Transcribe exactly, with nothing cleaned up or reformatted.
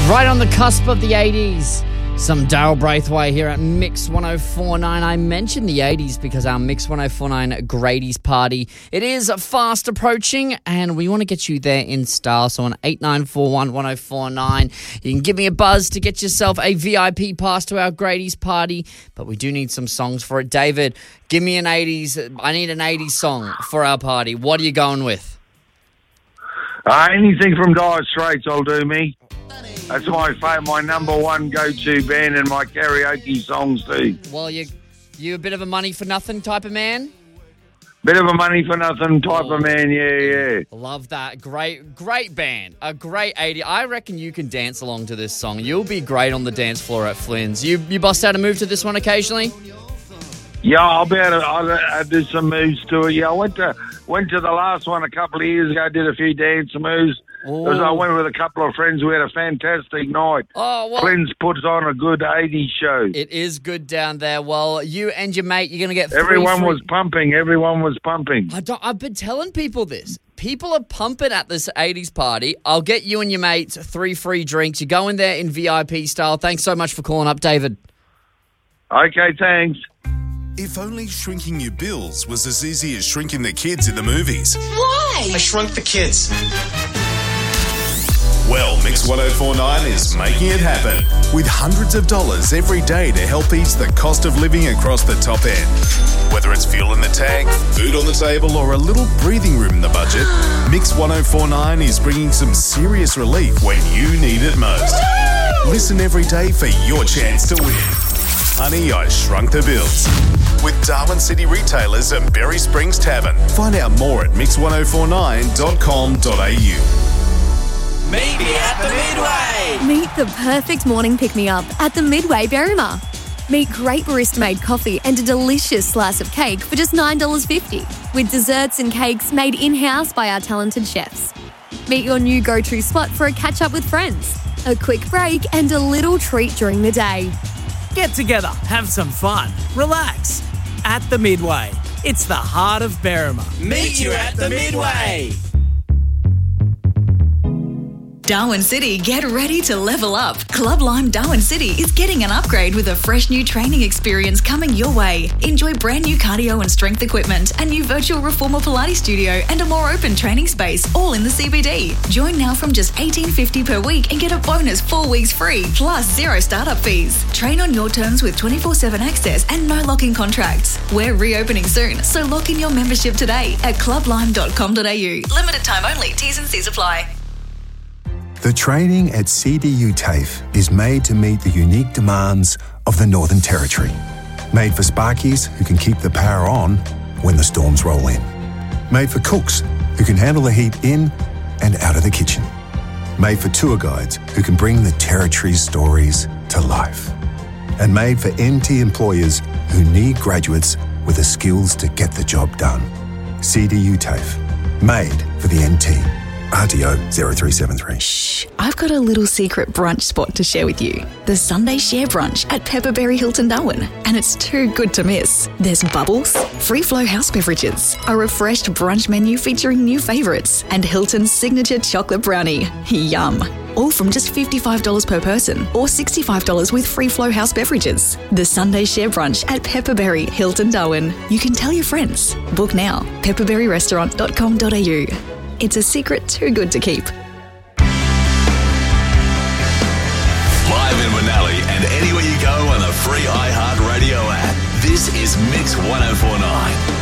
Right on the cusp of the eighties. Some Daryl Braithwaite here at Mix one oh four point nine. I mentioned the eighties because our Mix one oh four point nine Grady's party, it is fast approaching and we want to get you there in style. So on eight nine four one, one oh four nine, you can give me a buzz to get yourself a V I P pass to our Grady's party. But we do need some songs for it. David, give me an eighties. I need an eighties song for our party. What are you going with? Uh, anything from Dire Straits will do me. That's my fa- my number one go-to band and my karaoke songs too. Well, you you a bit of a money for nothing type of man? Bit of a money for nothing type Oh. of man, yeah, yeah. Love that. Great, great band. A great eighty. I reckon you can dance along to this song. You'll be great on the dance floor at Flynn's. You you bust out a move to this one occasionally? Yeah, I'll be able to I'll, I'll do some moves to it. Yeah, I went to went to the last one a couple of years ago, did a few dance moves. Because I went with a couple of friends. We had a fantastic night. Oh, well, Flynn's puts on a good eighties show. it is good down there. Well, you and your mate, you're going to get three Everyone free- was pumping. Everyone was pumping. I don't, I've been telling people this. People are pumping at this eighties party. I'll get you and your mates three free drinks. You go in there in V I P style. Thanks so much for calling up, David. Okay, thanks. If only shrinking your bills was as easy as shrinking the kids in the movies. Why? I shrunk the kids. Well, Mix one oh four point nine is making it happen with hundreds of dollars every day to help ease the cost of living across the top end. Whether it's fuel in the tank, food on the table, or a little breathing room in the budget, Mix one oh four point nine is bringing some serious relief when you need it most. Listen every day for your chance to win. Honey, I Shrunk the Bills. With Darwin City Retailers and Berry Springs Tavern. Find out more at mix one oh four nine dot com dot a u. Meet me at the Midway. Meet the perfect morning pick-me-up at the Midway Berrima. Meet great barista-made coffee and a delicious slice of cake for just nine dollars fifty, with desserts and cakes made in-house by our talented chefs. Meet your new go-to spot for a catch-up with friends, a quick break and a little treat during the day. Get together, have some fun, relax. At the Midway. It's the heart of Berrima. Meet you at the Midway. Darwin City, get ready to level up. Club Lime Darwin City is getting an upgrade with a fresh new training experience coming your way. Enjoy brand new cardio and strength equipment, a new virtual reformer Pilates studio, and a more open training space, all in the C B D. Join now from just eighteen dollars fifty per week and get a bonus four weeks free, plus zero startup fees. Train on your terms with twenty-four seven access and no lock-in contracts. We're reopening soon, so lock in your membership today at club lime dot com dot a u. Limited time only, T's and C's apply. The training at C D U TAFE is made to meet the unique demands of the Northern Territory. Made for Sparkies who can keep the power on when the storms roll in. Made for cooks who can handle the heat in and out of the kitchen. Made for tour guides who can bring the Territory's stories to life. And made for N T employers who need graduates with the skills to get the job done. C D U TAFE. Made for the N T. R T O zero three seven three. Shh, I've got a little secret brunch spot to share with you. The Sunday Share Brunch at Pepperberry Hilton Darwin. And it's too good to miss. There's bubbles, free flow house beverages, a refreshed brunch menu featuring new favourites, and Hilton's signature chocolate brownie. Yum. All from just fifty-five dollars per person or sixty-five dollars with free flow house beverages. The Sunday Share Brunch at Pepperberry Hilton Darwin. You can tell your friends. Book now. pepperberry restaurant dot com dot a u. It's a secret too good to keep. Live in Manali and anywhere you go on the free iHeartRadio app. This is Mix one oh four point nine.